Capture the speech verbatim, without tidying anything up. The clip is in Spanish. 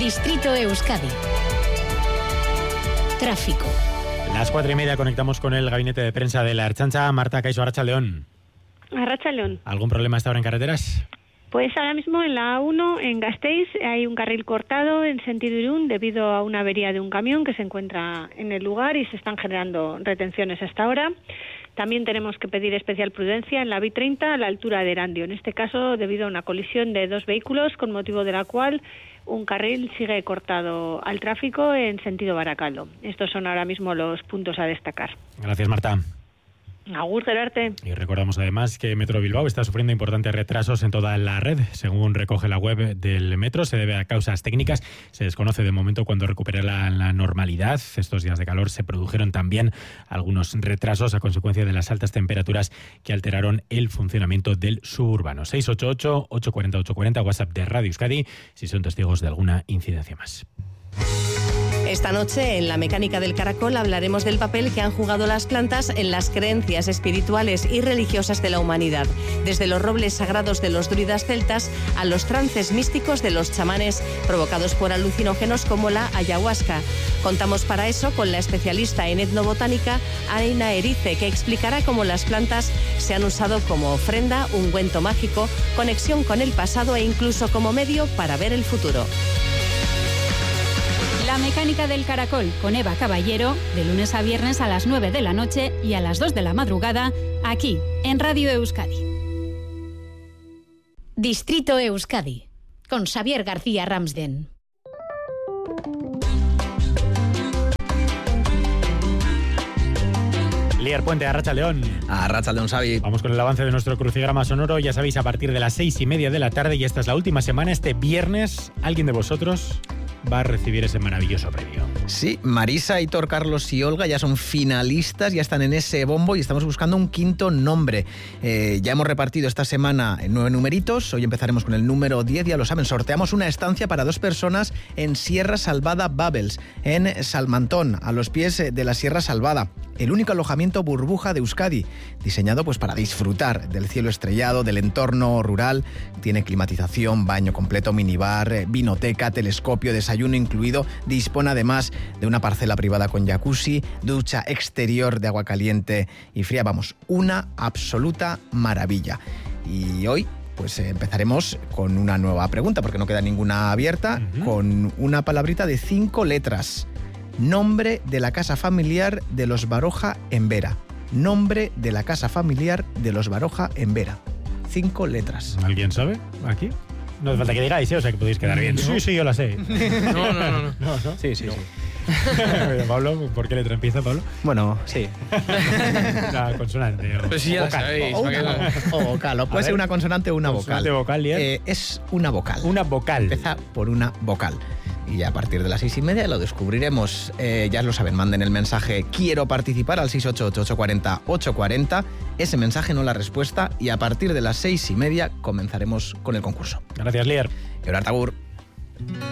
Distrito Euskadi. Tráfico. Las cuatro y media conectamos con el gabinete de prensa de la Ertzaintza. Marta Caiso, Arratsaldeon. Arratsaldeon. ¿Algún problema hasta ahora en carreteras? Pues ahora mismo en la A uno, en Gasteiz, hay un carril cortado en sentido Irún debido a una avería de un camión que se encuentra en el lugar y se están generando retenciones hasta ahora. También tenemos que pedir especial prudencia en la B treinta a la altura de Erandio, en este caso debido a una colisión de dos vehículos, con motivo de la cual un carril sigue cortado al tráfico en sentido Baracaldo. Estos son ahora mismo los puntos a destacar. Gracias, Marta. Agur, Gerarte. Y recordamos además que Metro Bilbao está sufriendo importantes retrasos en toda la red. Según recoge la web del Metro, se debe a causas técnicas. Se desconoce de momento cuándo recuperará la normalidad. Estos días de calor se produjeron también algunos retrasos a consecuencia de las altas temperaturas que alteraron el funcionamiento del suburbano. seis ocho ocho, ocho cuatro cero, ocho cuatro cero, WhatsApp de Radio Euskadi, si son testigos de alguna incidencia más. Esta noche, en La Mecánica del Caracol, hablaremos del papel que han jugado las plantas en las creencias espirituales y religiosas de la humanidad, desde los robles sagrados de los druidas celtas a los trances místicos de los chamanes provocados por alucinógenos como la ayahuasca. Contamos para eso con la especialista en etnobotánica Aina Erice, que explicará cómo las plantas se han usado como ofrenda, ungüento mágico, conexión con el pasado e incluso como medio para ver el futuro. La Mecánica del Caracol con Eva Caballero, de lunes a viernes a las nueve de la noche y a las dos de la madrugada, aquí en Radio Euskadi. Distrito Euskadi, con Xavier García Ramsden. Lier Puente, Arratsaldeon. Arratsaldeon, Xavi. Vamos con el avance de nuestro crucigrama sonoro. Ya sabéis, a partir de las seis y media de la tarde, y esta es la última semana, este viernes, alguien de vosotros va a recibir ese maravilloso premio. Sí, Marisa, Hitor, Carlos y Olga ya son finalistas, ya están en ese bombo y estamos buscando un quinto nombre. Eh, ya hemos repartido esta semana nueve numeritos, hoy empezaremos con el número diez, ya lo saben, sorteamos una estancia para dos personas en Sierra Salvada Bubbles, en Salmantón, a los pies de la Sierra Salvada. El único alojamiento burbuja de Euskadi, diseñado pues para disfrutar del cielo estrellado, del entorno rural. Tiene climatización, baño completo, minibar, vinoteca, telescopio, desayuno incluido. Dispone además de una parcela privada con jacuzzi, ducha exterior de agua caliente y fría. Vamos, una absoluta maravilla. Y hoy pues eh, empezaremos con una nueva pregunta, porque no queda ninguna abierta, uh-huh. con una palabrita de cinco letras. Nombre de la casa familiar de los Baroja en Vera. Nombre de la casa familiar de los Baroja en Vera. Cinco letras. ¿Alguien sabe aquí? No hace falta que digáis, ¿eh? O sea que podéis quedar bien. No. Sí, sí, yo la sé. No, no, no. no. no, ¿no? Sí, sí, no. sí. Pablo, ¿por qué letra empieza, Pablo? Bueno, sí. Una consonante o Pues sí, ya vocal. sabéis. O, ¿para una, qué? o vocal, o puede A ser ver, una consonante o una vocal. consonante, vocal, Lier. Eh, es una vocal. Una vocal. Empieza por una vocal. Y a partir de las seis y media lo descubriremos. Eh, ya lo saben, manden el mensaje quiero participar al seis ocho ocho, ocho cuatro cero, ocho cuatro cero. Ese mensaje, no la respuesta. Y a partir de las seis y media comenzaremos con el concurso. Gracias, Lier. Y ahora, Tagur.